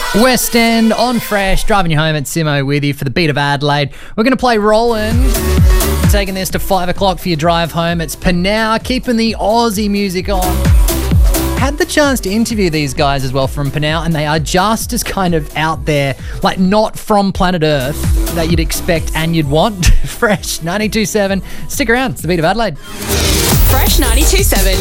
West End on Fresh, driving you home at Simo with you for the beat of Adelaide. We're going to play Roland, taking this to 5 o'clock for your drive home. It's Panau, keeping the Aussie music on. Had the chance to interview these guys as well from Panau, and they are just as kind of out there, like not from planet Earth, that you'd expect and you'd want. Fresh 92.7. Stick around, it's the beat of Adelaide. Fresh 92.7.